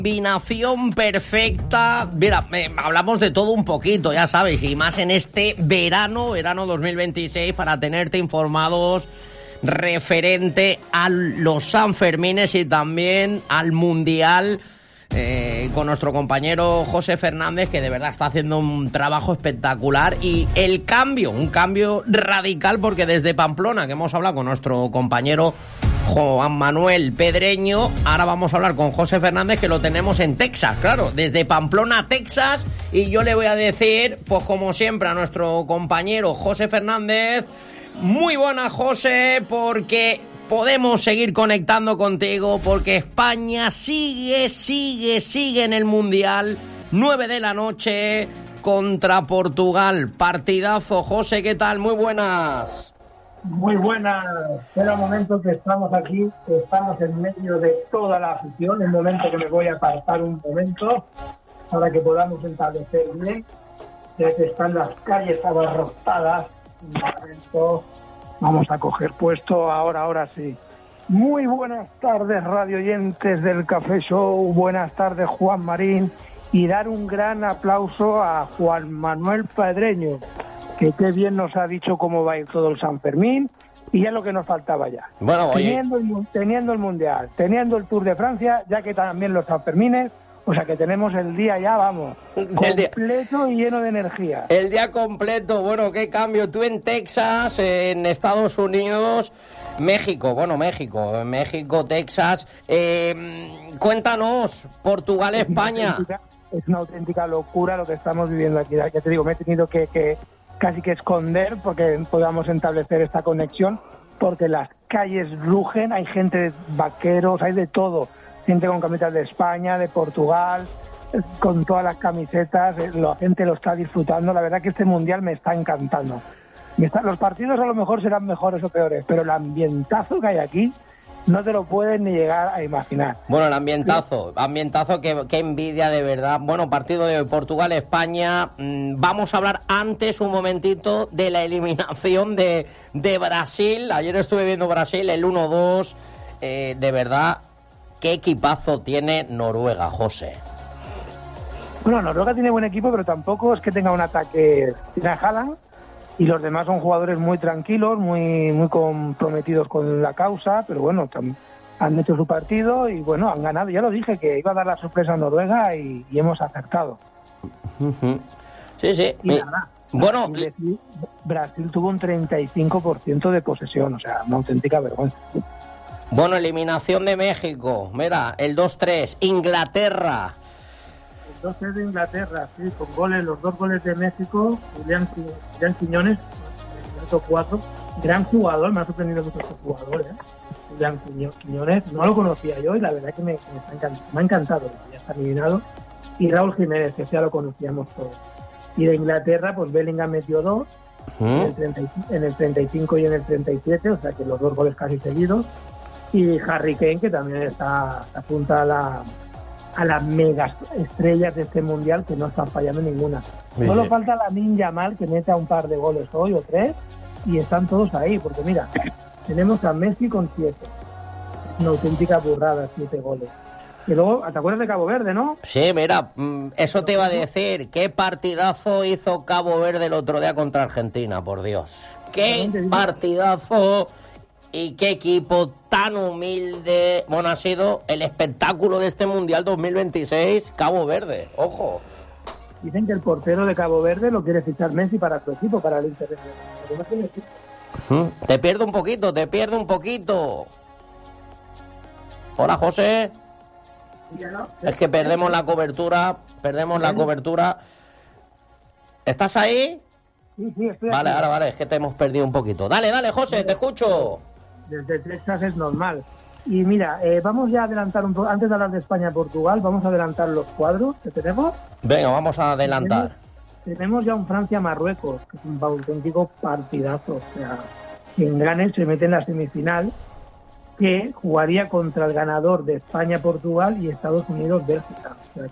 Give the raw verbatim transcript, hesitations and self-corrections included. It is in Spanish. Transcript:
Combinación perfecta. Mira, eh, hablamos de todo un poquito, ya sabes, y más en este verano, verano dos mil veintiséis, para tenerte informados referente a los Sanfermines y también al Mundial, eh, con nuestro compañero José Fernández, que de verdad está haciendo un trabajo espectacular. Y el cambio, un cambio radical, porque desde Pamplona, que hemos hablado con nuestro compañero Juan Manuel Pedreño, ahora vamos a hablar con José Fernández, que lo tenemos en Texas, claro, desde Pamplona, Texas. Y yo le voy a decir, pues como siempre, a nuestro compañero José Fernández: muy buena, José, porque podemos seguir conectando contigo, porque España sigue, sigue, sigue en el Mundial. nueve de la noche contra Portugal. Partidazo. José, ¿qué tal? Muy buenas. Muy buenas. Era el momento que estamos aquí, que estamos en medio de toda la afición, el momento que me voy a apartar un momento para que podamos establecer bien, ya que están las calles abarrotadas. Un momento, vamos a coger puesto, ahora, ahora sí. Muy buenas tardes, radio oyentes del Café Show, buenas tardes, Juan Marín, y dar un gran aplauso a Juan Manuel Pedreño, que qué bien nos ha dicho cómo va a ir todo el San Fermín, y ya lo que nos faltaba ya. Bueno, oye. Teniendo el, teniendo el Mundial, teniendo el Tour de Francia, ya que también los San Fermines, o sea que tenemos el día ya, vamos, completo y lleno de energía. El día completo. Bueno, qué cambio. Tú en Texas, en Estados Unidos, México, bueno, México, México, Texas. Eh, cuéntanos, Portugal, es España. Una es una auténtica locura lo que estamos viviendo aquí. Ya te digo, me he tenido que... que casi que esconder porque podamos establecer esta conexión, porque las calles rugen, hay gente, vaqueros, hay de todo, gente con camisetas de España, de Portugal, con todas las camisetas, la gente lo está disfrutando. La verdad que este Mundial me está encantando. Me está, los partidos a lo mejor serán mejores o peores, pero el ambientazo que hay aquí no te lo puedes ni llegar a imaginar. Bueno, el ambientazo, ambientazo que, que envidia de verdad. Bueno, partido de Portugal-España. Mm, vamos a hablar antes un momentito de la eliminación de, de Brasil. Ayer estuve viendo Brasil, el uno dos. Eh, de verdad, qué equipazo tiene Noruega, José. Bueno, Noruega tiene buen equipo, pero tampoco es que tenga un ataque. Tiene a Haaland, y los demás son jugadores muy tranquilos, muy muy comprometidos con la causa, pero bueno, tam- han hecho su partido y bueno, han ganado. Ya lo dije, que iba a dar la sorpresa a Noruega y, y hemos acertado. Sí, sí. Y nada, Bueno, Brasil, Brasil tuvo un treinta y cinco por ciento de posesión, o sea, una auténtica vergüenza. bueno, eliminación de México. Mira, el dos tres. Inglaterra. dos tres de Inglaterra, sí, con goles, los dos goles de México, Julián, Julián Quiñones, minuto cuatro, gran jugador, me ha sorprendido mucho este jugador, ¿eh? Julián Quiñones, no lo conocía yo y la verdad que me, me, está encantado, me ha encantado, ya está eliminado, y Raúl Jiménez, que ya lo conocíamos todos. Y de Inglaterra, pues Bellingham metió dos, ¿Mm? en, el treinta, en el treinta y cinco y en el treinta y siete, o sea que los dos goles casi seguidos, y Harry Kane, que también está apunta a la... a las mega estrellas de este Mundial, que no están fallando ninguna. Sí, Solo sí. falta Lamine Yamal, que meta un par de goles hoy o tres, y están todos ahí, porque mira, tenemos a Messi con siete. Una auténtica burrada, siete goles. Y luego, ¿te acuerdas de Cabo Verde, no? Sí, mira, eso te iba a decir. Qué partidazo hizo Cabo Verde el otro día contra Argentina, por Dios. Qué partidazo. Y qué equipo tan humilde. Bueno, ha sido el espectáculo de este Mundial dos mil veintiséis, Cabo Verde. Ojo. Dicen que el portero de Cabo Verde lo quiere fichar Messi para su equipo, para el Inter. Te pierdo un poquito, te pierdo un poquito. Hola, José. No, es que perdemos la cobertura, perdemos la cobertura. ¿Estás ahí? Sí, sí, estoy Vale, aquí. ahora vale, es que te hemos perdido un poquito. Dale, dale, José, te escucho. Desde Texas es normal. Y mira, eh, vamos ya a adelantar un poco, antes de hablar de España-Portugal, vamos a adelantar los cuadros que tenemos. Venga, vamos a adelantar. Tenemos, tenemos ya un Francia-Marruecos, que es un auténtico partidazo. O sea, quien gane se mete en la semifinal, que jugaría contra el ganador de España-Portugal y Estados Unidos-Bélgica. O sea,